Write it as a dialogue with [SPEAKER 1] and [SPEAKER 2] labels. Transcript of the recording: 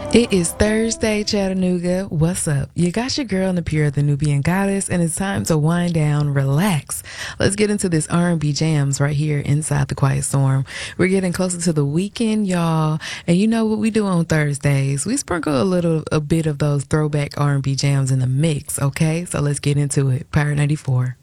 [SPEAKER 1] It is Thursday, Chattanooga. What's up? You got your girl Napira, the Nubian goddess, and it's time to wind down, relax. Let's get into this R&B jams right here inside the Quiet Storm. We're getting closer to the weekend, y'all, and you know what we do on Thursdays? We sprinkle a bit of those throwback R&B jams in the mix, okay? So let's get into it. Power 94.